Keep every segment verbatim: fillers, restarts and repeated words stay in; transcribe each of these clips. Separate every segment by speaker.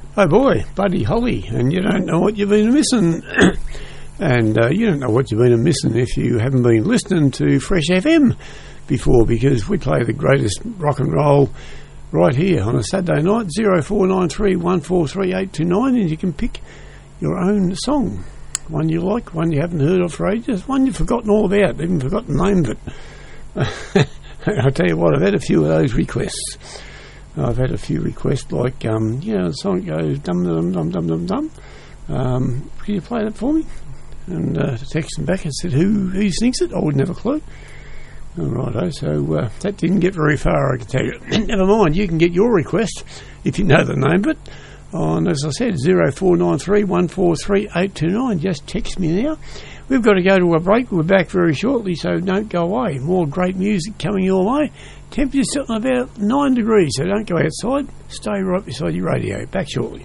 Speaker 1: Oh boy, Buddy Holly, and you don't know what you've been missing. And uh, you don't know what you've been missing if you haven't been listening to Fresh F M before, because we play the greatest rock and roll right here on a Saturday night. zero four nine three one four three eight two nine, and you can pick your own song. One you like, one you haven't heard of for ages, one you've forgotten all about, even forgotten the name of it. I'll tell you what, I've had a few of those requests. I've had a few requests like, um, you know, the song goes dum dum dum dum dum dum. Um, can you play that for me? And uh, text them back and said, who who sings it? I wouldn't have a clue. All righto, so uh, that didn't get very far, I can tell you. Never mind, you can get your request if you know the name of it on, as I said, zero four nine three one four three eight two nine. Just text me now. We've got to go to a break. We're back very shortly, so don't go away. More great music coming your way. Temperature's sitting about nine degrees, so don't go outside. Stay right beside your radio. Back shortly.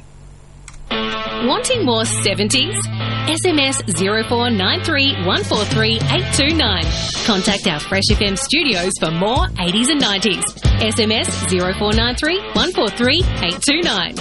Speaker 2: Wanting more seventies? S M S zero four nine three one four three eight two nine. Contact our Fresh F M studios for more eighties and nineties. S M S zero four nine three one four three eight two nine.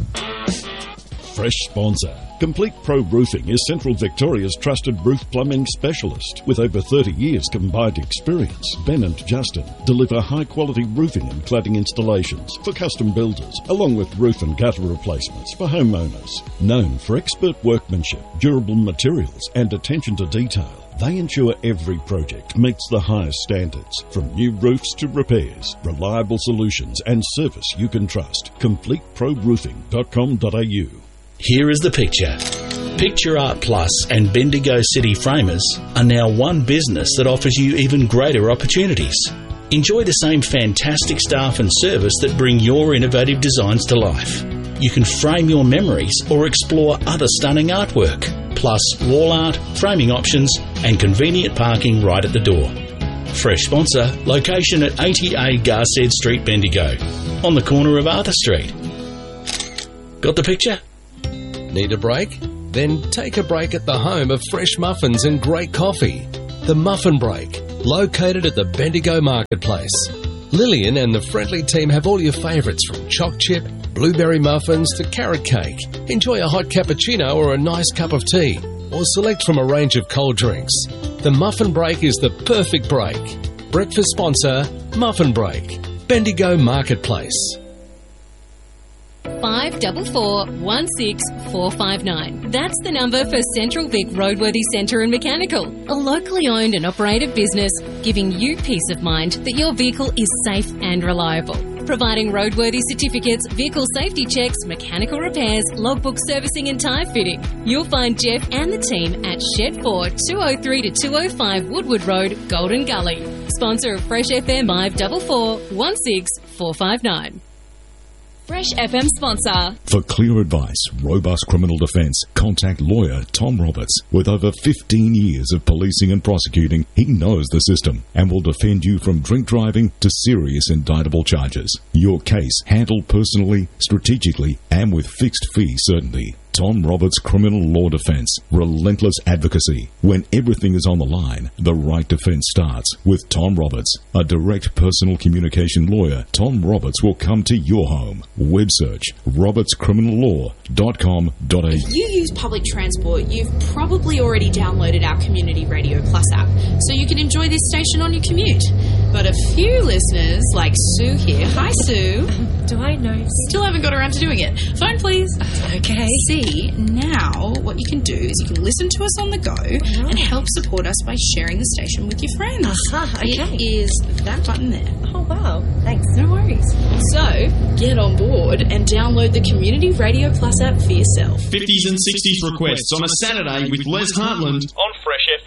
Speaker 3: Fresh sponsor. Complete Pro Roofing is Central Victoria's trusted roof plumbing specialist. With over thirty years combined experience, Ben and Justin deliver high-quality roofing and cladding installations for custom builders, along with roof and gutter replacements for homeowners. Known for expert workmanship, durable materials, and attention to detail, they ensure every project meets the highest standards, from new roofs to repairs. Reliable solutions and service you can trust. complete pro roofing dot com dot a u.
Speaker 4: Here is the picture. Picture Art Plus and Bendigo City Framers are now one business that offers you even greater opportunities. Enjoy the same fantastic staff and service that bring your innovative designs to life. You can frame your memories or explore other stunning artwork, plus wall art, framing options, and convenient parking right at the door. Fresh sponsor, location at eighty A Garsted Street, Bendigo, on the corner of Arthur Street. Got the picture?
Speaker 5: Need a break? Then take a break at the home of fresh muffins and great coffee. The Muffin Break, located at the Bendigo Marketplace. Lillian and the friendly team have all your favourites from choc chip, blueberry muffins to carrot cake. Enjoy a hot cappuccino or a nice cup of tea, or select from a range of cold drinks. The Muffin Break is the perfect break. Breakfast sponsor, Muffin Break, Bendigo Marketplace.
Speaker 2: five four four one six four five nine. That's the number for Central Vic Roadworthy Centre and Mechanical, a locally owned and operated business giving you peace of mind that your vehicle is safe and reliable. Providing roadworthy certificates, vehicle safety checks, mechanical repairs, logbook servicing and tyre fitting. You'll find Jeff and the team at Shed four, two oh three to two oh five Woodward Road, Golden Gully. Sponsor of Fresh F M, five four four one six four five nine. Fresh F M sponsor.
Speaker 3: For clear advice, robust criminal defence, contact lawyer Tom Roberts. With over fifteen years of policing and prosecuting, he knows the system and will defend you from drink driving to serious indictable charges. Your case handled personally, strategically, and with fixed fee certainty. Tom Roberts Criminal Law Defence. Relentless advocacy. When everything is on the line, the right defence starts with Tom Roberts. A direct personal communication lawyer, Tom Roberts will come to your home. Web search roberts criminal law dot com dot a u.
Speaker 6: If you use public transport, you've probably already downloaded our Community Radio Plus app, so you can enjoy this station on your commute. But a few listeners, like Sue here, hi Sue.
Speaker 7: Do I know?
Speaker 6: Still haven't got around to doing it. Phone please.
Speaker 7: Okay.
Speaker 6: See, now what you can do is you can listen to us on the go
Speaker 7: oh.
Speaker 6: and help support us by sharing the station with your friends.
Speaker 7: Uh-huh, okay.
Speaker 6: It is that button there.
Speaker 7: Oh, wow. Thanks.
Speaker 6: No worries. So, get on board and download the Community Radio Plus app for yourself.
Speaker 8: fifties and sixties requests on a Saturday with Les Hartland on Fresh